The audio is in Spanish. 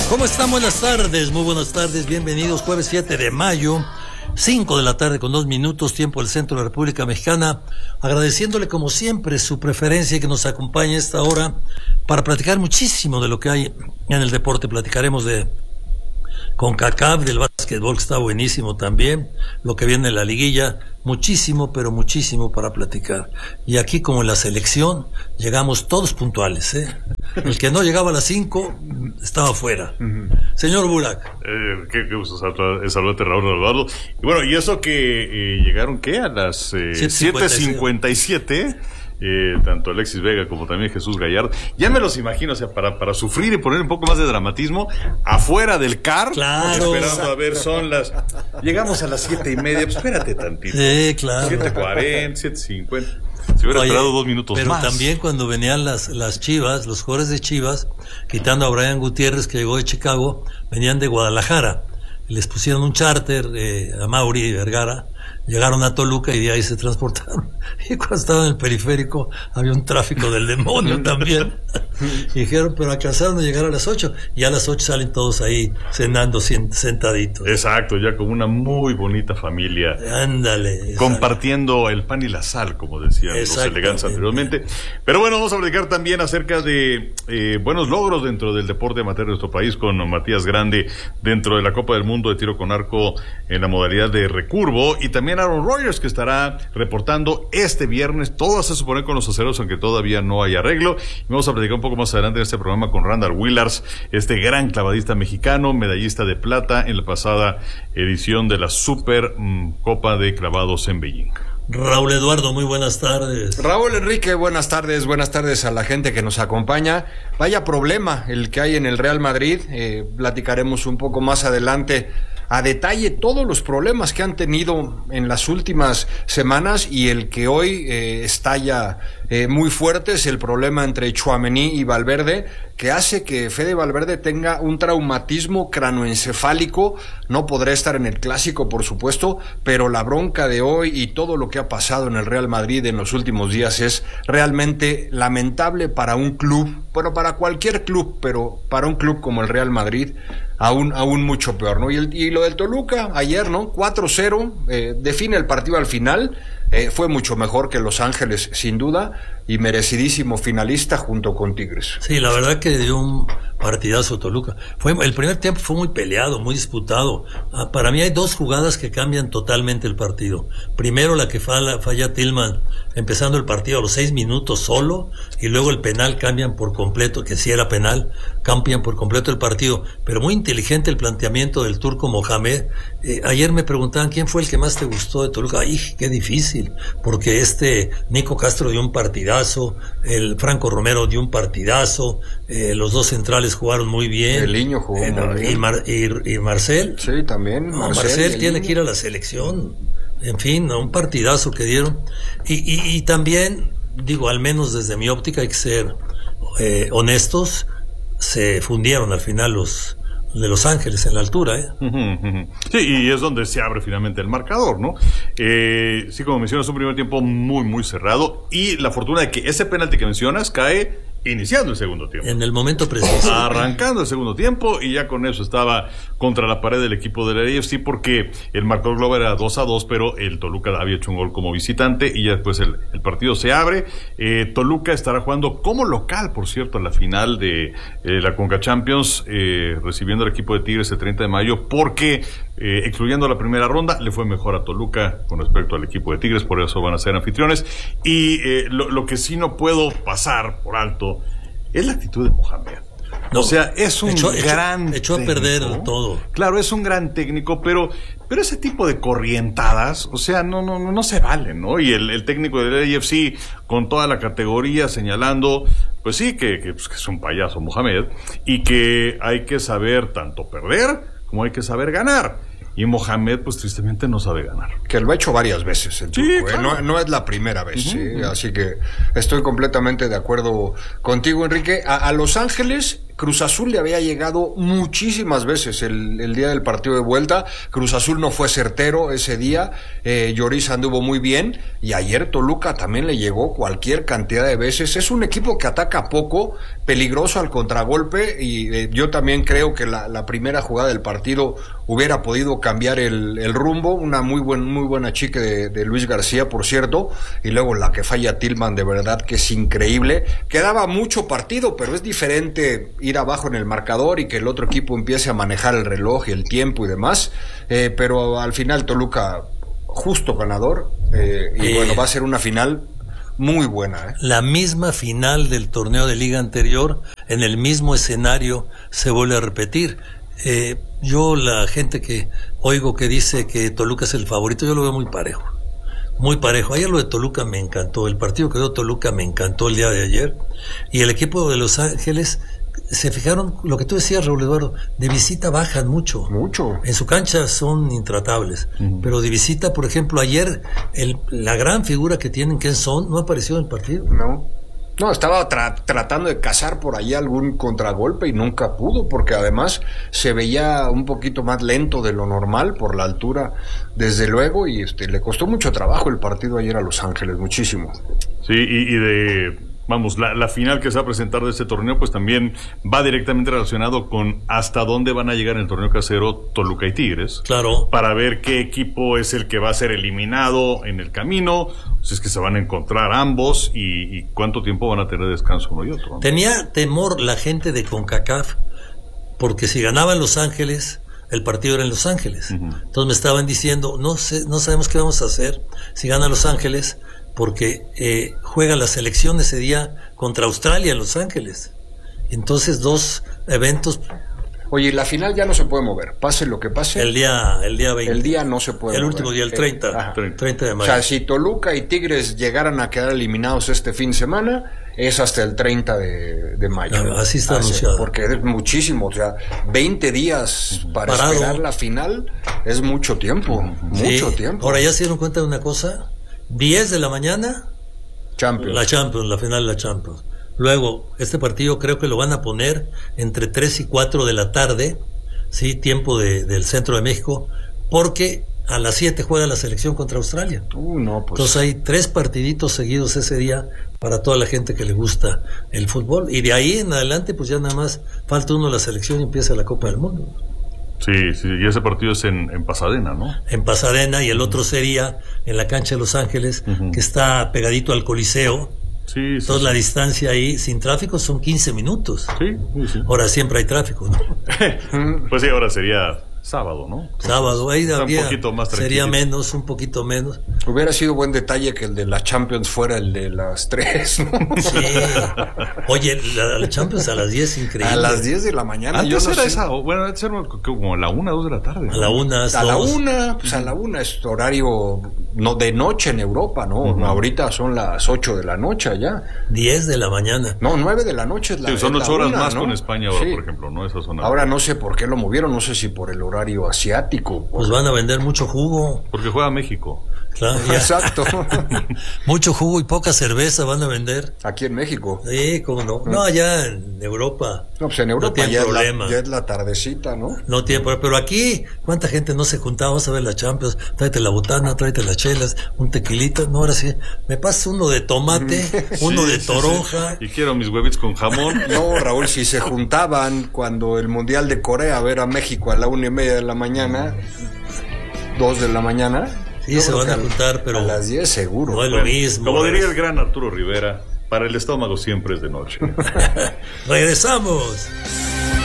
¿Cómo están? Buenas tardes, muy buenas tardes, bienvenidos. Jueves 7 de mayo, 5 de la tarde con 2 minutos, tiempo del centro de la República Mexicana. Agradeciéndole como siempre su preferencia y que nos acompañe a esta hora para platicar muchísimo de lo que hay en el deporte. Platicaremos de CONCACAF, del básquetbol, que está buenísimo también, lo que viene en la liguilla, muchísimo, pero muchísimo para platicar. Y aquí, como en la selección, llegamos todos puntuales, ¿eh? El que no llegaba a las 5 estaba fuera. Señor Burak. Qué gusto saludarte, Raúl Eduardo. Y bueno, y eso que llegaron, ¿qué? A las 7:57. Tanto Alexis Vega como también Jesús Gallardo. Ya me los imagino, o sea, para sufrir y poner un poco más de dramatismo, afuera del CAR, claro, esperando a ver, llegamos a las 7:30, pues espérate tantito. Sí, claro. 7:40, 7:50. Se hubiera esperado 2 minutos pero más. Pero también cuando venían las Chivas, los jugadores de Chivas, quitando a Brian Gutiérrez, que llegó de Chicago, venían de Guadalajara. Les pusieron un charter a Mauri y Vergara, llegaron a Toluca y de ahí se transportaron. Y cuando estaban en el periférico había un tráfico del demonio también. Y dijeron, pero alcanzaron a llegar a las 8. Y a las 8 salen todos ahí cenando sentaditos. Exacto, ya como una muy bonita familia. Ándale. Compartiendo el pan y la sal, como decían los elegantes anteriormente. Pero bueno, vamos a platicar también acerca de buenos logros dentro del deporte amateur de nuestro país con Matías Grande dentro de la Copa del Mundo de tiro con arco en la modalidad de recurvo, y también Aaron Rodgers, que estará reportando este viernes. Todo se supone con los aceros, aunque todavía no hay arreglo. Y vamos a platicar un poco más adelante en este programa con Randall Willars, este gran clavadista mexicano, medallista de plata en la pasada edición de la Super Copa de Clavados en Beijing. Raúl Eduardo, muy buenas tardes. Raúl Enrique, buenas tardes a la gente que nos acompaña. Vaya problema el que hay en el Real Madrid, platicaremos un poco más adelante a detalle todos los problemas que han tenido en las últimas semanas, y el que hoy estalla muy fuerte es el problema entre Tchouaméni y Valverde, que hace que Fede Valverde tenga un traumatismo cranoencefálico. No podrá estar en el Clásico, por supuesto, pero la bronca de hoy y todo lo que ha pasado en el Real Madrid en los últimos días es realmente lamentable para un club, bueno, para cualquier club, pero para un club como el Real Madrid aún mucho peor, ¿no? Y lo del Toluca ayer, ¿no? 4-0, define el partido al final. Fue mucho mejor que Los Ángeles, sin duda, y merecidísimo finalista junto con Tigres. Sí, la verdad que dio un partidazo Toluca. El primer tiempo fue muy peleado, muy disputado. Para mí hay 2 jugadas que cambian totalmente el partido. Primero, la que falla Tillman empezando el partido a los 6 minutos solo, y luego el penal cambian por completo, que sí era penal, cambian por completo el partido. Pero muy inteligente el planteamiento del turco Mohamed. Ayer me preguntaban quién fue el que más te gustó de Toluca. ¡Ay, qué difícil! Porque Nico Castro dio un partidazo, el Franco Romero dio un partidazo, los 2 centrales jugaron muy bien. El Niño jugó muy bien. Y Marcel. Sí, también. Marcel tiene que ir a la selección. En fin, un partidazo que dieron. Y también, digo, al menos desde mi óptica hay que ser honestos, se fundieron al final los de Los Ángeles en la altura, ¿eh? Sí, y es donde se abre finalmente el marcador, ¿no? Sí, como mencionas, un primer tiempo muy, muy cerrado, y la fortuna de que ese penalti que mencionas cae iniciando el segundo tiempo. En el momento preciso. Arrancando el segundo tiempo, y ya con eso estaba contra la pared del equipo de la AFC, porque el marcador global era 2-2, pero el Toluca había hecho un gol como visitante, y ya después el partido se abre. Toluca estará jugando como local, por cierto, a la final de la Conca Champions, recibiendo al equipo de Tigres el 30 de mayo, porque excluyendo la primera ronda, le fue mejor a Toluca con respecto al equipo de Tigres, por eso van a ser anfitriones. Y lo que sí no puedo pasar por alto es la actitud de Mohamed. No, o sea, es un gran echó a perder todo. Claro, es un gran técnico, pero ese tipo de corrientadas, o sea, no se valen, ¿no? Y el técnico del AFC, con toda la categoría, señalando, pues sí, que es un payaso Mohamed, y que hay que saber tanto perder como hay que saber ganar. Y Mohamed, pues tristemente no sabe ganar. Que lo ha hecho varias veces el turco, claro. No es la primera vez, ¿sí? Así que estoy completamente de acuerdo contigo, Enrique. A Los Ángeles, Cruz Azul le había llegado muchísimas veces el día del partido de vuelta. Cruz Azul no fue certero ese día, Lloris anduvo muy bien, y ayer Toluca también le llegó cualquier cantidad de veces. Es un equipo que ataca poco, peligroso al contragolpe, y yo también creo que la primera jugada del partido hubiera podido cambiar el rumbo. Una muy buena chica de Luis García, por cierto, y luego la que falla Tillman, de verdad que es increíble. Quedaba mucho partido, pero es diferente ir abajo en el marcador y que el otro equipo empiece a manejar el reloj y el tiempo y demás, pero al final Toluca justo ganador, y bueno, va a ser una final muy buena. La misma final del torneo de liga anterior, en el mismo escenario, se vuelve a repetir. Yo, la gente que oigo que dice que Toluca es el favorito, yo lo veo muy parejo. Muy parejo. Ayer lo de Toluca me encantó. El partido que dio Toluca me encantó el día de ayer. Y el equipo de Los Ángeles, se fijaron, lo que tú decías, Raúl Eduardo, de visita bajan mucho. En su cancha son intratables. Pero de visita, por ejemplo, ayer, la gran figura que tienen, que Son, no apareció en el partido. No, estaba tratando de cazar por ahí algún contragolpe y nunca pudo, porque además se veía un poquito más lento de lo normal por la altura, desde luego, y le costó mucho trabajo el partido ayer a Los Ángeles, muchísimo. Sí, la final que se va a presentar de este torneo, pues también va directamente relacionado con hasta dónde van a llegar en el torneo casero Toluca y Tigres. Claro. Para ver qué equipo es el que va a ser eliminado en el camino, si es que se van a encontrar ambos y cuánto tiempo van a tener descanso uno y otro, ¿no? Tenía temor la gente de CONCACAF, porque si ganaban Los Ángeles, el partido era en Los Ángeles. Entonces me estaban diciendo, no sabemos qué vamos a hacer si gana Los Ángeles, porque juega la selección ese día contra Australia en Los Ángeles. Entonces 2 eventos. Oye, la final ya no se puede mover, pase lo que pase. El día 20. El día no se puede mover. El último día, el 30 de mayo. O sea, si Toluca y Tigres llegaran a quedar eliminados este fin de semana, es hasta el 30 de mayo. Así está anunciado. Porque es muchísimo, o sea, 20 días para esperar la final es mucho tiempo, mucho tiempo. Ahora, ¿ya se dieron cuenta de una cosa? 10 de la mañana, Champions. La final de la Champions. Luego, este partido creo que lo van a poner entre 3 y 4 de la tarde, sí, tiempo del centro de México, porque a las 7 juega la selección contra Australia. Entonces hay 3 partiditos seguidos ese día para toda la gente que le gusta el fútbol. Y de ahí en adelante, pues ya nada más falta uno la selección y empieza la Copa del Mundo. Sí, y ese partido es en Pasadena, ¿no? En Pasadena, y el otro sería en la cancha de Los Ángeles, que está pegadito al Coliseo. Entonces la distancia ahí, sin tráfico, son 15 minutos. Sí. Ahora siempre hay tráfico, ¿no? Pues sí, ahora sería sábado, ¿no? Sábado, ahí habría, un poquito más sería un poquito menos. Hubiera sido buen detalle que el de la Champions fuera el de las 3, ¿no? Sí. Oye, la Champions a las 10, increíble. A las 10 de la mañana. Antes era esa, bueno, antes era como a la 1, 2 de la tarde, ¿no? A la 1, a la 1, pues a la 1 es horario de noche en Europa, ¿no? Ahorita son las 8 de la noche allá. 10 de la mañana. No, 9 de la noche es la son 8 horas más, ¿no? Con España ahora, sí. Por ejemplo, ¿no? Esa zona. Ahora no sé por qué lo movieron, no sé si por el horario asiático. Pues van a vender mucho jugo. Porque juega México. Claro, exacto. Mucho jugo y poca cerveza van a vender. Aquí en México. Sí, cómo no. No, allá en Europa. No, pues en Europa no ya es la tardecita, ¿no? No tiene problema. Pero aquí, ¿cuánta gente no se juntaba? Vamos a ver la Champions. Tráete la botana, tráete las chelas, un tequilita. No, ahora sí. Me pasa uno de tomate, uno de toronja. Y quiero mis huevitos con jamón. No, Raúl, si se juntaban cuando el Mundial de Corea a ver a México a la 1:30 de la mañana, 2 de la mañana. Sí, se van a juntar, pero a las 10 seguro. No es lo mismo. Como diría el gran Arturo Rivera, para el estómago siempre es de noche. Regresamos.